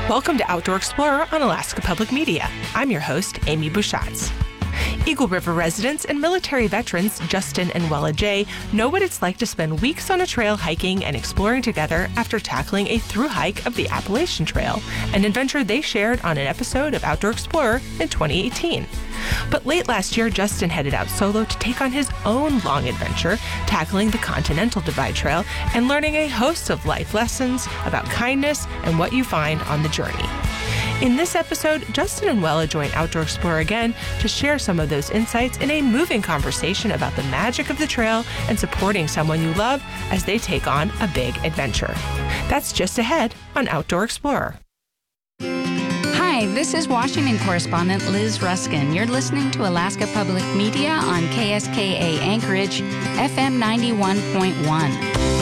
Welcome to Outdoor Explorer on Alaska Public Media. I'm your host, Amy Buschatz. Eagle River residents and military veterans Justin and Wella J know what it's like to spend weeks on a trail hiking and exploring together after tackling a thru hike of the Appalachian Trail, an adventure they shared on an episode of Outdoor Explorer in 2018. But late last year, Justin headed out solo to take on his own long adventure, tackling the Continental Divide Trail and learning a host of life lessons about kindness and what you find on the journey. In this episode, Justin and Wella join Outdoor Explorer again to share some of those insights in a moving conversation about the magic of the trail and supporting someone you love as they take on a big adventure. That's just ahead on Outdoor Explorer. Hi, this is Washington correspondent Liz Ruskin. You're listening to Alaska Public Media on KSKA Anchorage, FM 91.1.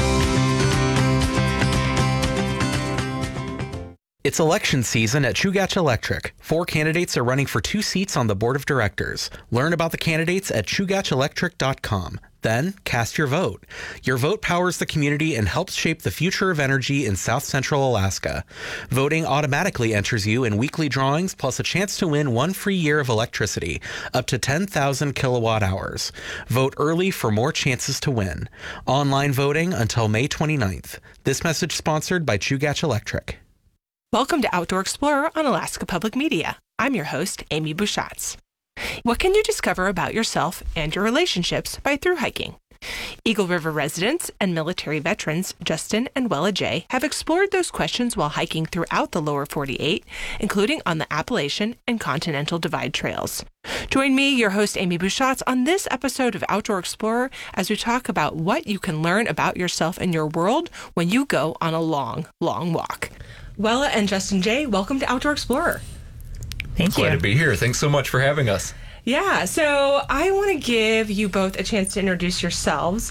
It's election season at Chugach Electric. 4 candidates are running for 2 seats on the board of directors. Learn about the candidates at ChugachElectric.com. Then cast your vote. Your vote powers the community and helps shape the future of energy in South Central Alaska. Voting automatically enters you in weekly drawings plus a chance to win 1 free year of electricity, up to 10,000 kilowatt hours. Vote early for more chances to win. Online voting until May 29th. This message sponsored by Chugach Electric. Welcome to Outdoor Explorer on Alaska Public Media. I'm your host, Amy Buschatz. What can you discover about yourself and your relationships by thru hiking? Eagle River residents and military veterans Justin and Wella J have explored those questions while hiking throughout the lower 48, including on the Appalachian and Continental Divide trails. Join me, your host Amy Buschatz, on this episode of Outdoor Explorer as we talk about what you can learn about yourself and your world when you go on a long, long walk. Wella and Justin J, welcome to Outdoor Explorer. Thank you. Glad to be here. Thanks so much for having us. Yeah, so I want to give you both a chance to introduce yourselves.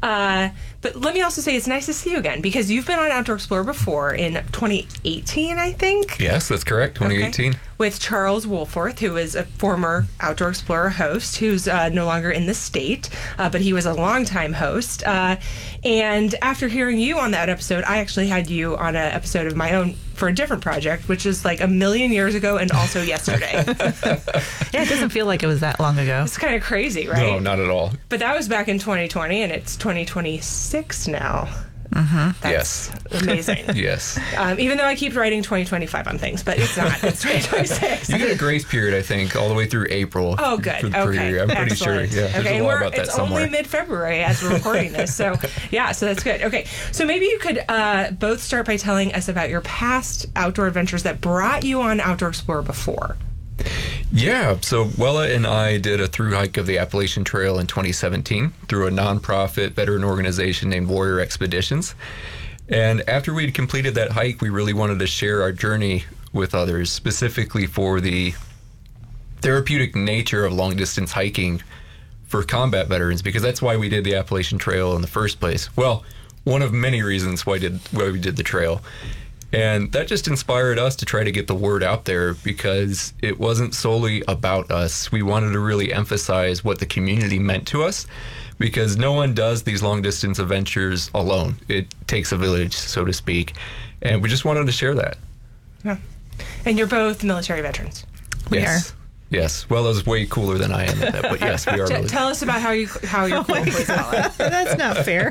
But let me also say it's nice to see you again because you've been on Outdoor Explorer before in 2018, I think. Yes, that's correct, 2018. Okay. With Charles Woolforth, who is a former Outdoor Explorer host who's no longer in the state, but he was a longtime host. And after hearing you on that episode, I actually had you on an episode of my own for a different project, which is like a million years ago and also yesterday. Yeah, it doesn't feel like it was that long ago. It's kind of crazy, right? No, not at all. But that was back in 2020, and it's 2026 now. Mm-hmm. That's amazing. Yes. Even though I keep writing 2025 on things, but it's not. It's 2026. You get a grace period, I think, all the way through April. Oh, good. Okay. I'm pretty Excellent. sure. Yeah. Okay. There's a lot about that it's somewhere. only mid-February as we're recording this. So, yeah, so that's good. Okay. So maybe you could both start by telling us about your past outdoor adventures that brought you on Outdoor Explorer before. Yeah, so Wella and I did a thru hike of the Appalachian Trail in 2017 through a nonprofit veteran organization named Warrior Expeditions. And after we'd completed that hike, we really wanted to share our journey with others, specifically for the therapeutic nature of long-distance hiking for combat veterans, because that's why we did the Appalachian Trail in the first place. Well, one of many reasons why we did the trail. And that just inspired us to try to get the word out there because it wasn't solely about us. We wanted to really emphasize what the community meant to us because no one does these long-distance adventures alone. It takes a village, so to speak. And we just wanted to share that. Yeah. And you're both military veterans. We are. Yes. Well, is way cooler than I am at that, but yes, we are. Tell us about how you're cool, please, Wella. That's not fair.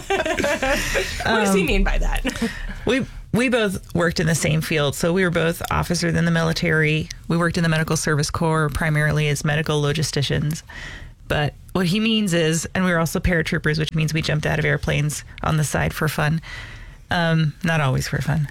What does he mean by that? We both worked in the same field, so we were both officers in the military. We worked in the Medical Service Corps primarily as medical logisticians. But what he means is, and we were also paratroopers, which means we jumped out of airplanes on the side for fun. Not always for fun.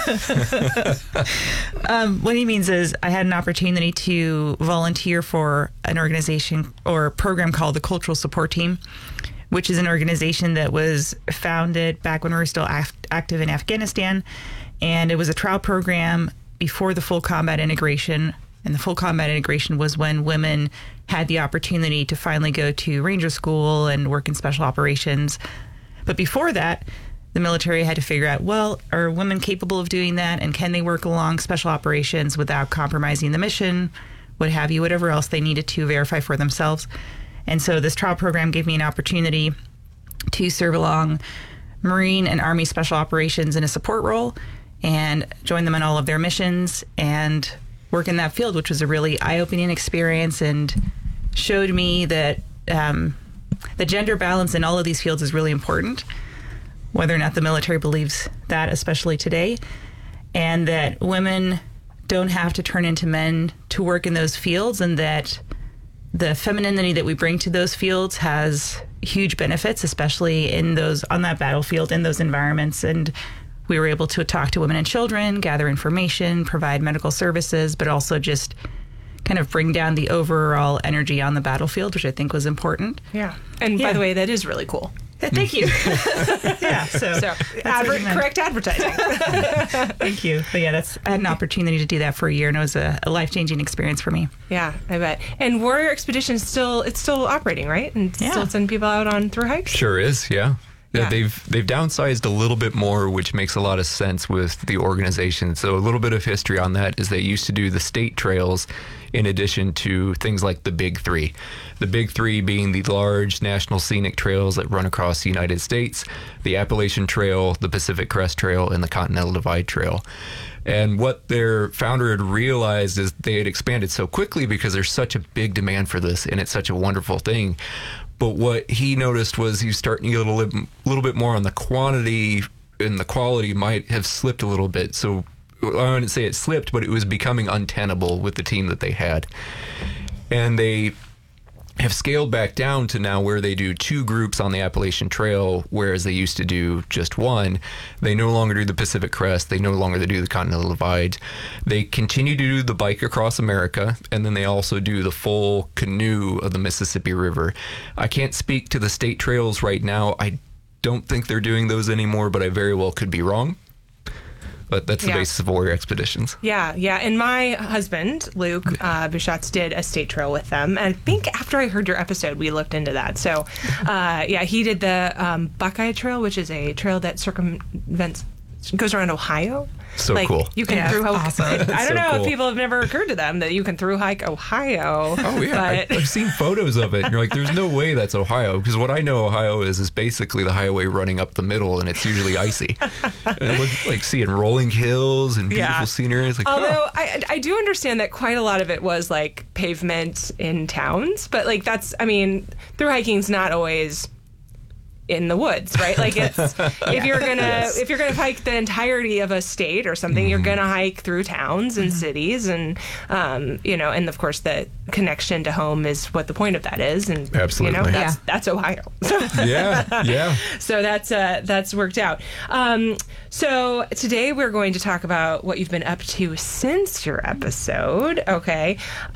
What he means is I had an opportunity to volunteer for an organization or a program called the Cultural Support Team, which is an organization that was founded back when we were still active in Afghanistan. And it was a trial program before the full combat integration. And the full combat integration was when women had the opportunity to finally go to Ranger School and work in special operations. But before that, the military had to figure out, well, are women capable of doing that? And can they work along special operations without compromising the mission, what have you, whatever else they needed to verify for themselves. And so this trial program gave me an opportunity to serve along Marine and Army special operations in a support role and join them in all of their missions and work in that field, which was a really eye-opening experience and showed me that the gender balance in all of these fields is really important, whether or not the military believes that, especially today, and that women don't have to turn into men to work in those fields, and that the femininity that we bring to those fields has huge benefits, especially in those on that battlefield, in those environments. And we were able to talk to women and children, gather information, provide medical services, but also just kind of bring down the overall energy on the battlefield, which I think was important. Yeah. And by the way, that is really cool. Thank you. Yeah. So correct advertising. Thank you. But yeah, I had an opportunity to do that for a year, and it was a life-changing experience for me. Yeah, I bet. And Warrior Expedition is still operating, right? And still sending people out on through hikes? Sure is, yeah. They've downsized a little bit more, which makes a lot of sense with the organization. So a little bit of history on that is they used to do the state trails in addition to things like the Big Three. The Big Three being the large national scenic trails that run across the United States, the Appalachian Trail, the Pacific Crest Trail, and the Continental Divide Trail. And what their founder had realized is they had expanded so quickly because there's such a big demand for this, and it's such a wonderful thing. But what he noticed was he's starting to get a little bit more on the quantity, and the quality might have slipped a little bit. So I wouldn't say it slipped, but it was becoming untenable with the team that they had. And they have scaled back down to now where they do 2 groups on the Appalachian Trail, whereas they used to do just 1. They no longer do the Pacific Crest. They no longer do the Continental Divide. They continue to do the Bike Across America, and then they also do the full canoe of the Mississippi River. I can't speak to the state trails right now. I don't think they're doing those anymore, but I very well could be wrong. But that's the basis of Warrior Expeditions. Yeah. And my husband, Luke Buchatz, did a state trail with them. And I think after I heard your episode, we looked into that. So, he did the Buckeye Trail, which is a trail that goes around Ohio. So cool. You can through hike. Awesome. I don't know if people have never occurred to them that you can through hike Ohio. Oh yeah, I've seen photos of it. And you're like, there's no way that's Ohio, because what I know Ohio is basically the highway running up the middle, and it's usually icy. And it looks like seeing rolling hills and beautiful scenery. It's like, although I do understand that quite a lot of it was like pavement in towns, but like through hiking's not always in the woods, right? Like it's if you're gonna hike the entirety of a state or something, you're gonna hike through towns and cities, and and of course the connection to home is what the point of that is, and absolutely, that's Ohio. yeah. So that's worked out. So today we're going to talk about what you've been up to since your episode, okay?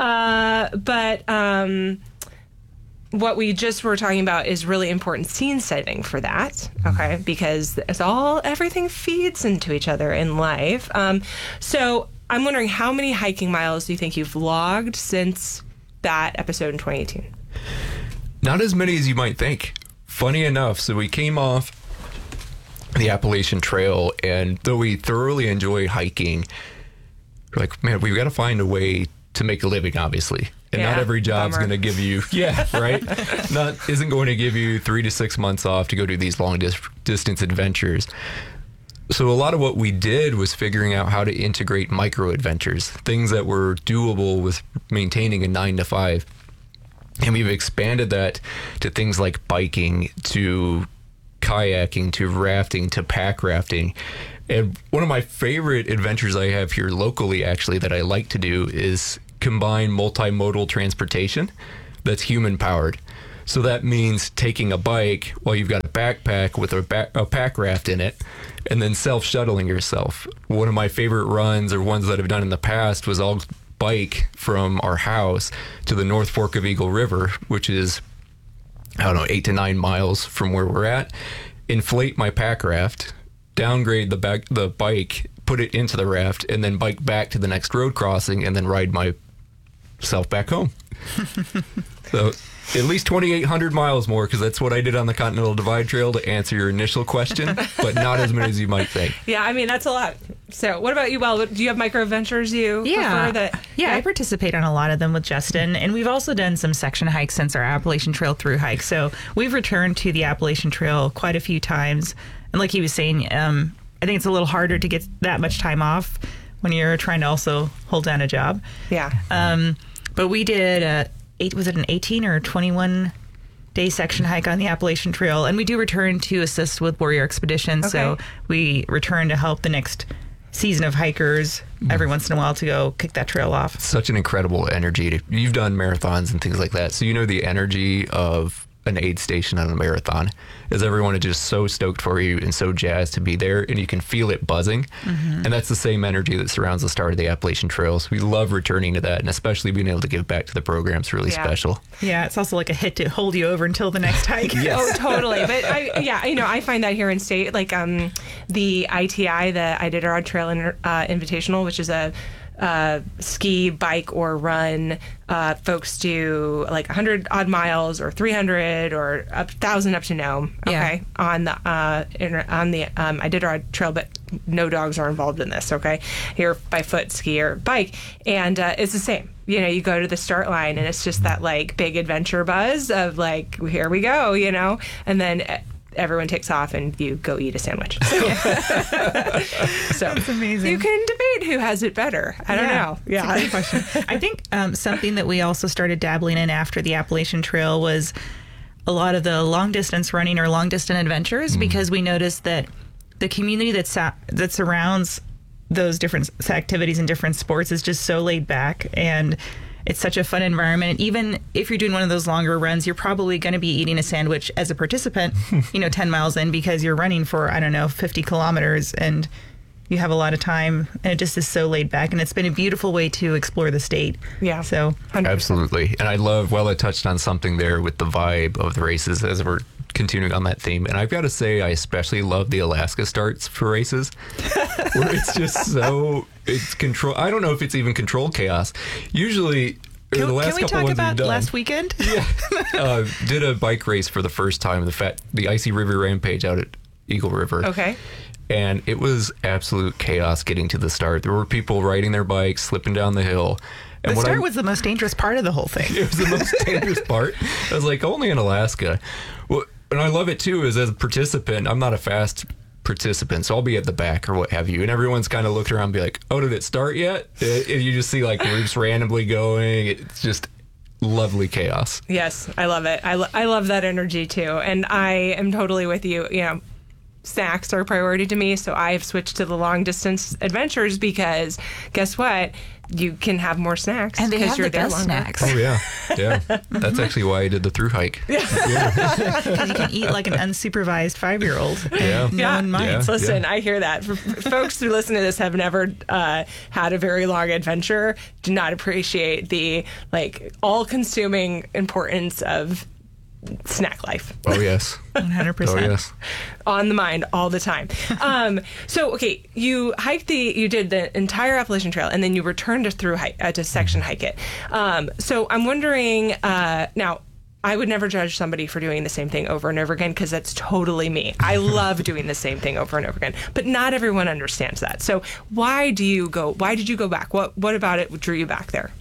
What we just were talking about is really important scene setting for that, okay? Because everything feeds into each other in life. So I'm wondering, how many hiking miles do you think you've logged since that episode in 2018? Not as many as you might think. Funny enough, so we came off the Appalachian Trail, and though we thoroughly enjoy hiking, we're like, man, we've got to find a way to make a living, obviously. And not every job's going to give you, isn't going to give you 3 to 6 months off to go do these long distance adventures. So a lot of what we did was figuring out how to integrate micro adventures, things that were doable with maintaining a 9 to 5. And we've expanded that to things like biking, to kayaking, to rafting, to pack rafting. And one of my favorite adventures I have here locally, actually, that I like to do is combine multimodal transportation that's human powered. So that means taking a bike while you've got a backpack with a pack raft in it, and then self-shuttling yourself. One of my favorite runs, or ones that I've done in the past, was I'll bike from our house to the North Fork of Eagle River, which is, 8 to 9 miles from where we're at, inflate my pack raft, downgrade the bike, put it into the raft, and then bike back to the next road crossing, and then ride myself back home. So at least 2,800 miles more, because that's what I did on the Continental Divide Trail, to answer your initial question, but not as many as you might think. Yeah, that's a lot. So what about you, Well? Do you have micro adventures you prefer that? Yeah, I participate on a lot of them with Justin, and we've also done some section hikes since our Appalachian Trail through hike. So we've returned to the Appalachian Trail quite a few times, and like he was saying, I think it's a little harder to get that much time off when you're trying to also hold down a job. Yeah. But we did was it an 18 or 21 day section hike on the Appalachian Trail, and we do return to assist with Warrior Expeditions. Okay. So we return to help the next season of hikers every once in a while to go kick that trail off. Such an incredible energy. You've done marathons and things like that, so you know the energy of an aid station on a marathon is everyone is just so stoked for you and so jazzed to be there, and you can feel it buzzing. And that's the same energy that surrounds the start of the Appalachian Trail. So we love returning to that, and especially being able to give back to the program is really special. Yeah, it's also like a hit to hold you over until the next hike. Oh, totally. But I find that here in state, like the ITI, the Iditarod Trail Invitational, which is a ski, bike, or run. Folks do like 100 odd miles or 300 or 1,000 up to Nome. Okay, on the Iditarod Trail, but no dogs are involved in this. Okay, here by foot, ski, or bike, and it's the same. You know, you go to the start line and it's just that like big adventure buzz of like, here we go, you know, and then everyone takes off and you go eat a sandwich. So That's amazing. You can debate who has it better. I don't know. Yeah. That's a great question. I think something that we also started dabbling in after the Appalachian Trail was a lot of the long distance running or long distance adventures, because we noticed that the community that surrounds those different activities and different sports is just so laid back, and it's such a fun environment. Even if you're doing one of those longer runs, you're probably going to be eating a sandwich as a participant, 10 miles in, because you're running for, 50 kilometers, and you have a lot of time, and it just is so laid back, and it's been a beautiful way to explore the state. Yeah. So 100%. Absolutely. And I love, I touched on something there with the vibe of the races as we're continuing on that theme. And I've got to say, I especially love the Alaska starts for races, where it's just it's control. I don't know if it's even controlled chaos. Usually, can the last we couple talk ones about we've done, last weekend? Yeah. Did a bike race for the first time, the Icy River Rampage out at Eagle River. Okay. And it was absolute chaos getting to the start. There were people riding their bikes, slipping down the hill. And The start was the most dangerous part of the whole thing. It was the most dangerous part. I was like, only in Alaska. Well, and I love it too, is as a participant, I'm not a fast participant, so I'll be at the back or what have you, and everyone's kind of looking around and be like, oh, did it start yet? And you just see like groups randomly going. It's just lovely chaos. Yes, I love it. I love that energy too, and I am totally with you. Snacks are a priority to me, so I've switched to the long distance adventures, because guess what? You can have more snacks, And they have you're the there best longer. snacks. Oh yeah. That's actually why I did the through hike. Because you can eat like an unsupervised 5-year-old. Yeah. No one minds. Yeah. Listen, I hear that. For folks who listen to this have never had a very long adventure, do not appreciate the all-consuming importance of snack life. Oh yes. 100%. Oh yes. On the mind all the time. So, okay, you did the entire Appalachian Trail, and then you returned to section hike it. So I'm wondering, now, I would never judge somebody for doing the same thing over and over again, because that's totally me. I love doing the same thing over and over again, but not everyone understands that. So why did you go back? What about it drew you back there?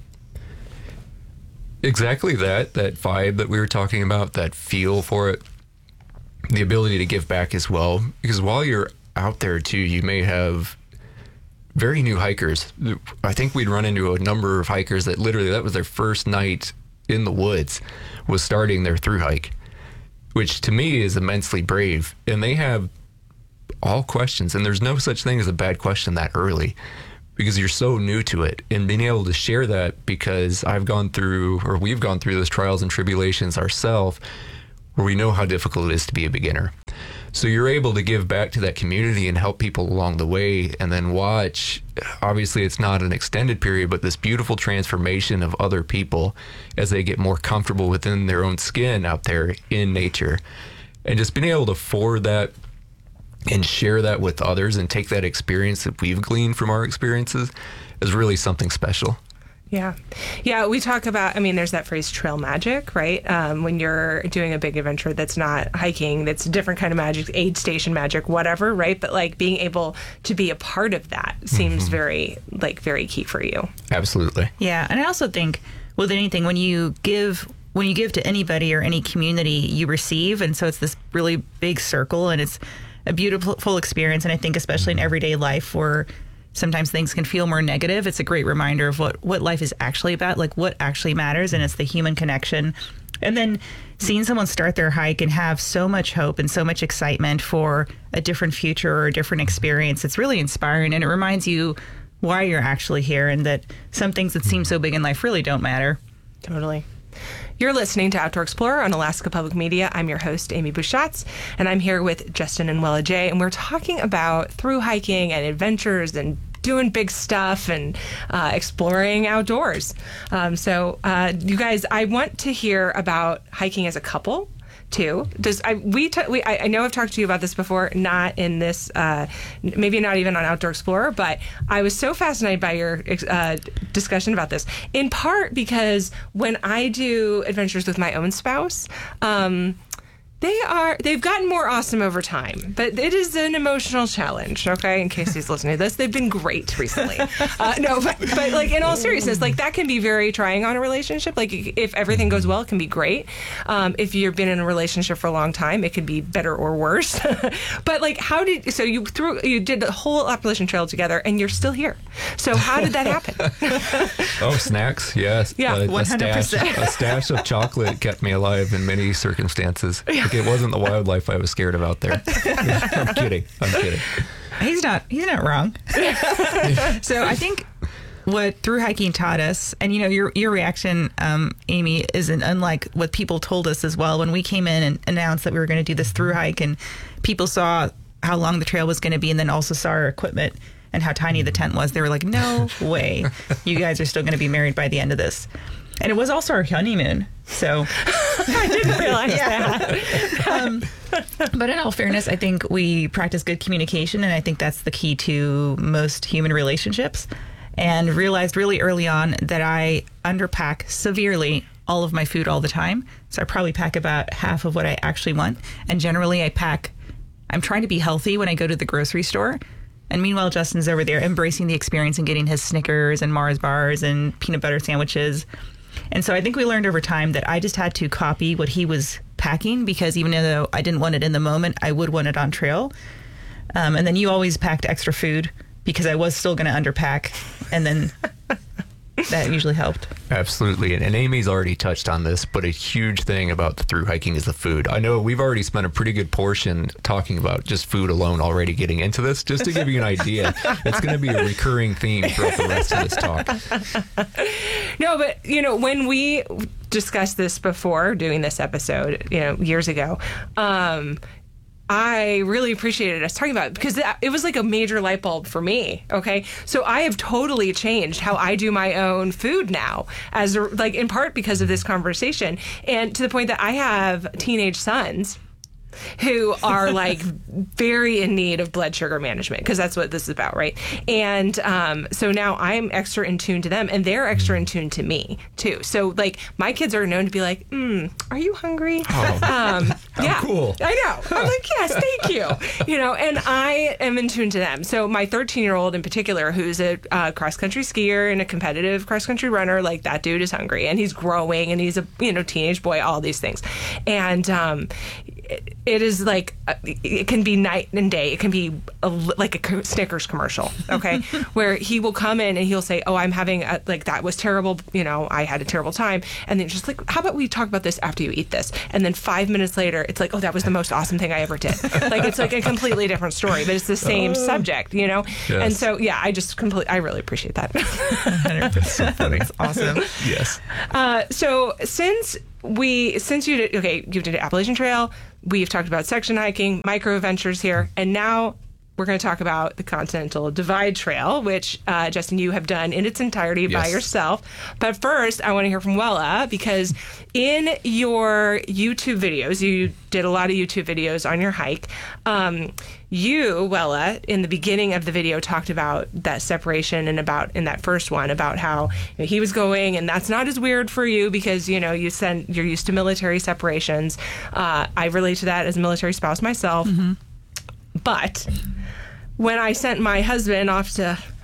Exactly that vibe that we were talking about, that feel for it, the ability to give back as well. Because while you're out there too, you may have very new hikers. I think we'd run into a number of hikers that literally that was their first night in the woods, was starting their through hike, which to me is immensely brave. And they have all questions, and there's no such thing as a bad question that early, because you're so new to it. And being able to share that, because we've gone through those trials and tribulations ourselves, where we know how difficult it is to be a beginner. So you're able to give back to that community and help people along the way, and then watch, obviously it's not an extended period, but this beautiful transformation of other people as they get more comfortable within their own skin out there in nature. And just being able to forward that and share that with others and take that experience that we've gleaned from our experiences is really something special. Yeah. Yeah, we talk about, there's that phrase trail magic, right? When you're doing a big adventure that's not hiking, that's a different kind of magic, aid station magic, whatever, right? But being able to be a part of that seems very key for you. Absolutely. Yeah, and I also think with anything, when you give to anybody or any community, you receive, and so it's this really big circle, and it's a beautiful experience. And I think especially in everyday life where sometimes things can feel more negative, it's a great reminder of what life is actually about, like what actually matters, and it's the human connection. And then seeing someone start their hike and have so much hope and so much excitement for a different future or a different experience, it's really inspiring, and it reminds you why you're actually here and that some things that seem so big in life really don't matter. Totally. You're listening to Outdoor Explorer on Alaska Public Media. I'm your host, Amy Buschatz, and I'm here with Justin and Wella J, and we're talking about through hiking and adventures and doing big stuff and exploring outdoors. So you guys, I want to hear about hiking as a couple too. I know I've talked to you about this before, not in this, maybe not even on Outdoor Explorer, but I was so fascinated by your discussion about this, in part because when I do adventures with my own spouse, they've gotten more awesome over time, but it is an emotional challenge. Okay, in case he's listening to this, they've been great recently. But like in all seriousness, like that can be very trying on a relationship. Like if everything goes well, it can be great. If you've been in a relationship for a long time, it could be better or worse. But like, you did the whole Appalachian Trail together, and you're still here. So how did that happen? Oh, snacks, yes. Yeah, 100%. A stash of chocolate kept me alive in many circumstances. It wasn't the wildlife I was scared of out there. I'm kidding. He's not wrong. So I think what through hiking taught us, and your reaction, Amy, isn't unlike what people told us as well when we came in and announced that we were going to do this through hike, and people saw how long the trail was going to be, and then also saw our equipment and how tiny the tent was. They were like, "No way, you guys are still going to be married by the end of this." And it was also our honeymoon, so I didn't realize that. But in all fairness, I think we practice good communication, and I think that's the key to most human relationships. And realized really early on that I underpack severely all of my food all the time. So I probably pack about half of what I actually want. And generally I'm trying to be healthy when I go to the grocery store. And meanwhile, Justin's over there embracing the experience and getting his Snickers and Mars bars and peanut butter sandwiches. And so I think we learned over time that I just had to copy what he was packing, because even though I didn't want it in the moment, I would want it on trail. And then you always packed extra food because I was still going to underpack. And then that usually helped. Absolutely. And Amy's already touched on this, but a huge thing about the through hiking is the food. I know we've already spent a pretty good portion talking about just food alone already getting into this. Just to give you an idea, it's going to be a recurring theme throughout the rest of this talk. No, but, when we discussed this before doing this episode, years ago, I really appreciated us talking about it because it was like a major light bulb for me. Okay. So I have totally changed how I do my own food now, in part because of this conversation, and to the point that I have teenage sons who are like very in need of blood sugar management, because that's what this is about, right? And so now I'm extra in tune to them, and they're extra in tune to me too. So like my kids are known to be like, "Are you hungry?" Oh, yeah, cool. I know. I'm like, yes, thank you. And I am in tune to them. So my 13-year-old in particular, who's a cross-country skier and a competitive cross-country runner, like that dude is hungry, and he's growing, and he's a teenage boy, all these things, and it is like it can be night and day. It can be like a Snickers commercial, okay, where he will come in and he'll say, "Oh, I'm having that was terrible. I had a terrible time." And then just like, "How about we talk about this after you eat this?" And then 5 minutes later, it's like, "Oh, that was the most awesome thing I ever did." Like it's like a completely different story, but it's the same subject, Yes. And so yeah, I really appreciate that. 100%. That's awesome. Yes. So since you did Appalachian Trail, we've talked about section hiking, micro adventures here, and now we're going to talk about the Continental Divide Trail, which, Justin, you have done in its entirety by yourself. But first, I want to hear from Wella, because in your YouTube videos, you did a lot of YouTube videos on your hike. You, Wella, in the beginning of the video talked about that separation and in that first one, about how he was going, and that's not as weird for you because, you're used to military separations. I relate to that as a military spouse myself. Mm-hmm. But when I sent my husband off to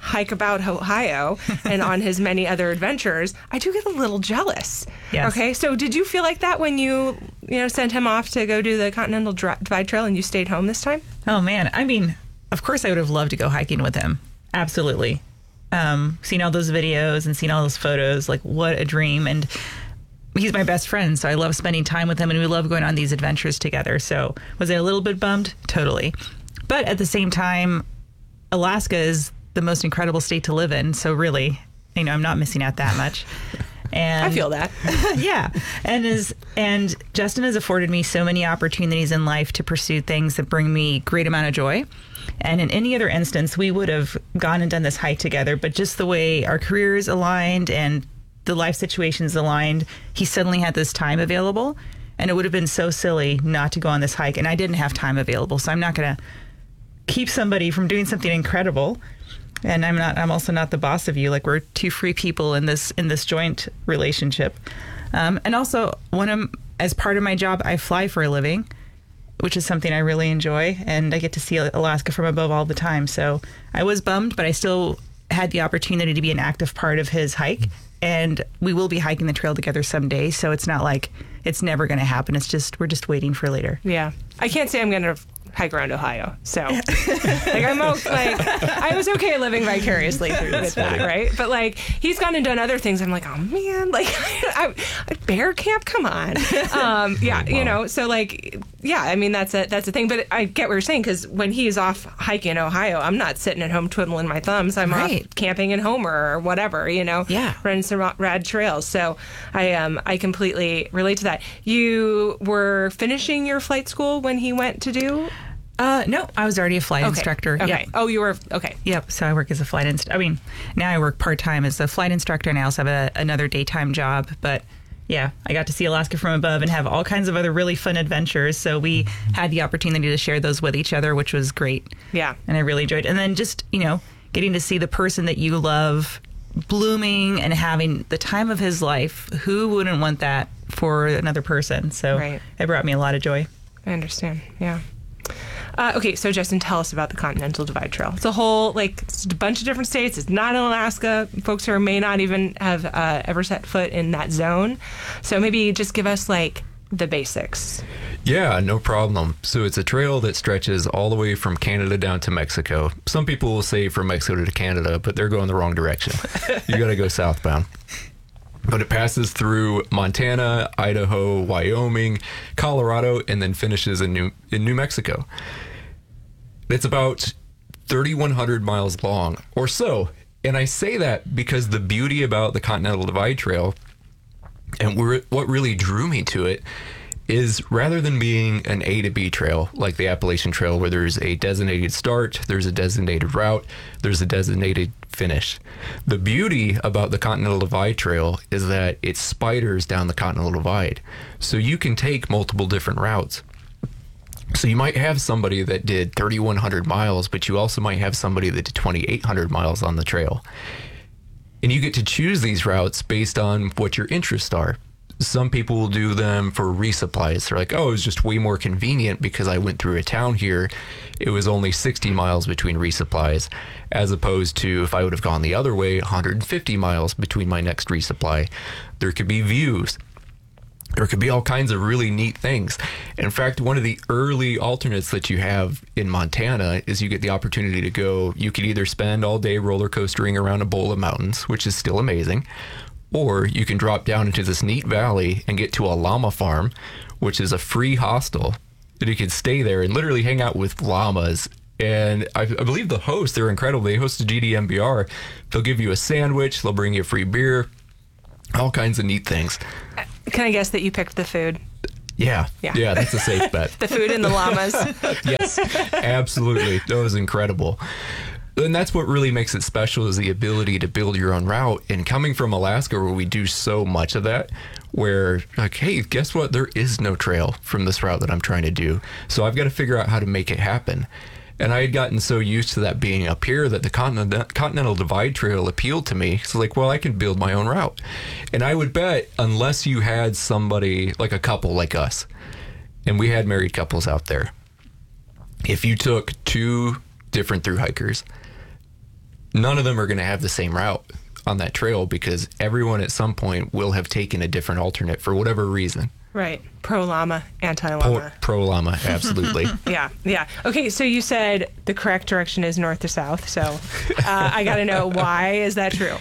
hike about Ohio and on his many other adventures, I do get a little jealous. Yes. Okay, so did you feel like that when you sent him off to go do the Continental Divide Trail and you stayed home this time? Oh, man. I mean, of course I would have loved to go hiking with him. Absolutely. Seeing all those videos and seeing all those photos, like what a dream. And he's my best friend, so I love spending time with him, and we love going on these adventures together. So was I a little bit bummed? Totally. But at the same time, Alaska is the most incredible state to live in. So really, I'm not missing out that much. And I feel that. yeah. And Justin has afforded me so many opportunities in life to pursue things that bring me great amount of joy. And in any other instance, we would have gone and done this hike together. But just the way our careers aligned and the life situations aligned, he suddenly had this time available, and it would have been so silly not to go on this hike. And I didn't have time available, so I'm not going to keep somebody from doing something incredible. And I'm also not the boss of you. Like, we're two free people in this joint relationship. And also, as part of my job, I fly for a living, which is something I really enjoy, and I get to see Alaska from above all the time. So I was bummed, but I still had the opportunity to be an active part of his hike. And we will be hiking the trail together someday, so it's not like it's never going to happen. We're just waiting for later. Yeah. I can't say I'm going to hike around Ohio. So I was okay living vicariously with that, right? But he's gone and done other things. I'm like, oh man, bear camp, come on. So I mean, that's a thing. But I get what you're saying, because when he's off hiking in Ohio, I'm not sitting at home twiddling my thumbs. I'm off camping in Homer or whatever, running some rad trails. So I completely relate to that. You were finishing your flight school when he went to do? No, I was already a flight instructor. Okay. Yep. Oh, you were? Okay. Yep. So I work as a flight instructor. I mean, now I work part-time as a flight instructor, and I also have another daytime job. But yeah, I got to see Alaska from above and have all kinds of other really fun adventures. So we had the opportunity to share those with each other, which was great. Yeah. And I really enjoyed it. And then just, getting to see the person that you love blooming and having the time of his life. Who wouldn't want that for another person? So it brought me a lot of joy. I understand. Yeah. Okay, so Justin, tell us about the Continental Divide Trail. It's a whole, it's a bunch of different states. It's not in Alaska. Folks who may not even have ever set foot in that zone. So maybe just give us, the basics. Yeah, no problem. So it's a trail that stretches all the way from Canada down to Mexico. Some people will say from Mexico to Canada, but they're going the wrong direction. You got to go southbound. But it passes through Montana, Idaho, Wyoming, Colorado, and then finishes in New Mexico. It's about 3,100 miles long or so. And I say that because the beauty about the Continental Divide Trail and what really drew me to it is, rather than being an A to B trail like the Appalachian Trail, where there's a designated start, there's a designated route, there's a designated finish. The beauty about the Continental Divide Trail is that it spiders down the Continental Divide. So you can take multiple different routes. So you might have somebody that did 3,100 miles, but you also might have somebody that did 2,800 miles on the trail. And you get to choose these routes based on what your interests are. Some people will do them for resupplies. They're like, oh, it was just way more convenient because I went through a town here. It was only 60 miles between resupplies, as opposed to if I would have gone the other way, 150 miles between my next resupply. There could be views. There could be all kinds of really neat things. In fact, one of the early alternates that you have in Montana is you get the opportunity to go. You could either spend all day roller coastering around a bowl of mountains, which is still amazing, or you can drop down into this neat valley and get to a llama farm, which is a free hostel that you can stay there and literally hang out with llamas. And I believe the hosts, they're incredible. They host a GDMBR. They'll give you a sandwich. They'll bring you free beer, all kinds of neat things. Can I guess that you picked the food? Yeah, that's a safe bet. The food and the llamas. Yes, absolutely. That was incredible. And that's what really makes it special, is the ability to build your own route. And coming from Alaska, where we do so much of that, where hey, guess what? There is no trail from this route that I'm trying to do. So I've got to figure out how to make it happen. And I had gotten so used to that being up here that the Continental Divide Trail appealed to me. So I can build my own route. And I would bet, unless you had somebody like a couple like us, and we had married couples out there, if you took two different thru hikers, none of them are going to have the same route on that trail because everyone at some point will have taken a different alternate for whatever reason. Right. Pro-llama, anti-llama. Pro-llama, absolutely. Yeah. Okay, so you said the correct direction is north to south. So I got to know, why is that true?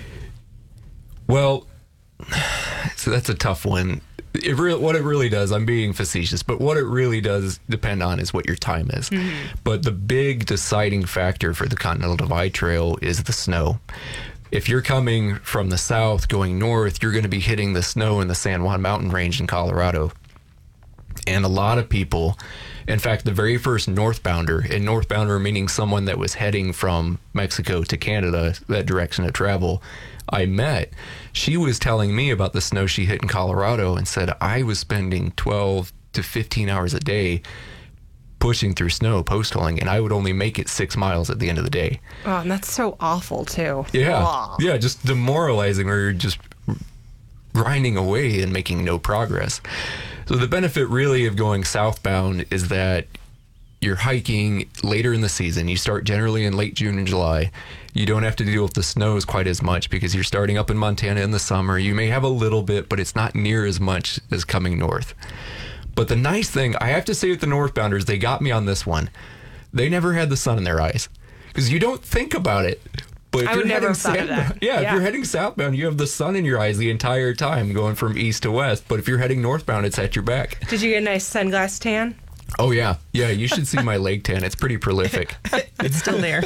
Well, so that's a tough one. What it really does, I'm being facetious, but what it really does depend on is what your time is. But the big deciding factor for the Continental Divide Trail is the snow. If you're coming from the south going north, you're going to be hitting the snow in the San Juan Mountain Range in Colorado. And a lot of people, in fact, the very first northbounder, and northbounder meaning someone that was heading from Mexico to Canada, that direction of travel, I met, she was telling me about the snow she hit in Colorado and said, I was spending 12 to 15 hours a day pushing through snow, post-holing, and I would only make it 6 miles at the end of the day. Oh, and that's so awful, too. Yeah. Oh. Yeah, just demoralizing where you're just grinding away and making no progress. So the benefit really of going southbound is that you're hiking later in the season. You start generally in late June and July. You don't have to deal with the snows quite as much because you're starting up in Montana in the summer. You may have a little bit, but it's not near as much as coming north. But the nice thing, I have to say with the northbounders, they got me on this one. They never had the sun in their eyes because you don't think about it. But if I would never have thought of that. If you're heading southbound, you have the sun in your eyes the entire time going from east to west. But if you're heading northbound, it's at your back. Did you get a nice sunglass tan? Oh, yeah. Yeah, you should see my leg tan. It's pretty prolific. It's still there.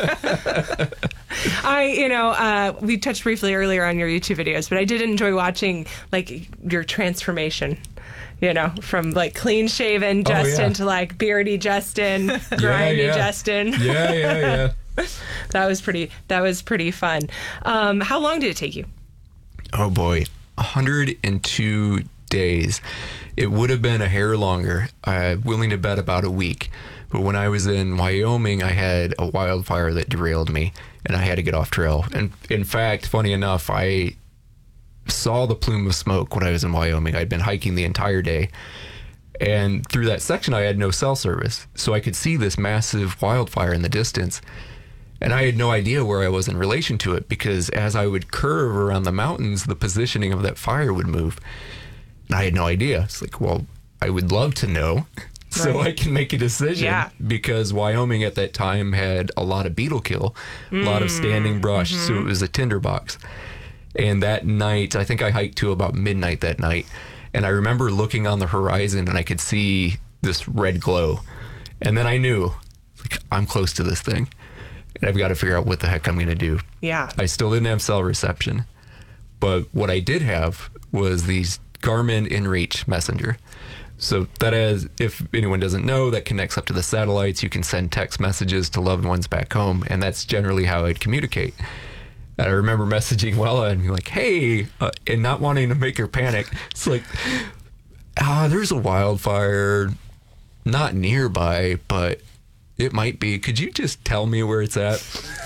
We touched briefly earlier on your YouTube videos, but I did enjoy watching, like, your transformation. From like clean shaven Justin to like beardy Justin, grimy Justin. Yeah. That was pretty fun. How long did it take you? Oh boy, 102 days. It would have been a hair longer. I'm willing to bet about a week. But when I was in Wyoming, I had a wildfire that derailed me, and I had to get off trail. And in fact, funny enough, I saw the plume of smoke when I was in Wyoming. I'd been hiking the entire day, and through that section I had no cell service, so I could see this massive wildfire in the distance, and I had no idea where I was in relation to it because as I would curve around the mountains, the positioning of that fire would move, and I had no idea. It's like, well, I would love to know so I can make a decision, because Wyoming at that time had a lot of beetle kill, a lot of standing brush, so it was a tinderbox. And that night, I think I hiked to about midnight that night. And I remember looking on the horizon and I could see this red glow. And then I knew, like, I'm close to this thing. And I've got to figure out what the heck I'm going to do. Yeah. I still didn't have cell reception. But what I did have was these Garmin InReach Messenger. So that is, if anyone doesn't know, that connects up to the satellites. You can send text messages to loved ones back home. And that's generally how I'd communicate. And I remember messaging Wella and being like, hey, and not wanting to make her panic. It's like, there's a wildfire not nearby, but it might be. Could you just tell me where it's at?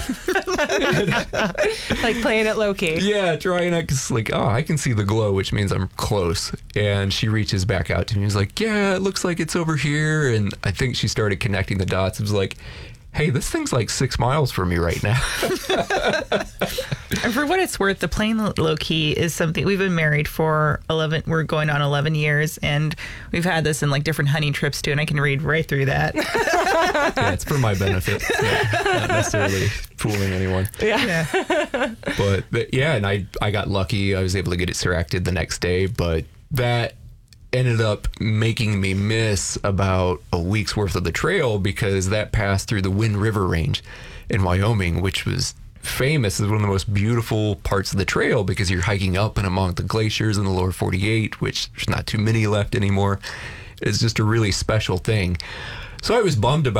Like playing it low key. Yeah, trying it. Cause like, I can see the glow, which means I'm close. And she reaches back out to me. She's like, yeah, it looks like it's over here. And I think she started connecting the dots. It was like, hey, this thing's like 6 miles from me right now. And for what it's worth, the plane low key is something we've been married for 11. We're going on 11 years, and we've had this in like different hunting trips too. And I can read right through that. Yeah, it's for my benefit, not necessarily fooling anyone. Yeah. But yeah, and I got lucky. I was able to get it suracted the next day, but that ended up making me miss about a week's worth of the trail because that passed through the Wind River Range in Wyoming, which was famous as one of the most beautiful parts of the trail because you're hiking up and among the glaciers in the lower 48, which there's not too many left anymore. It's just a really special thing. So I was bummed about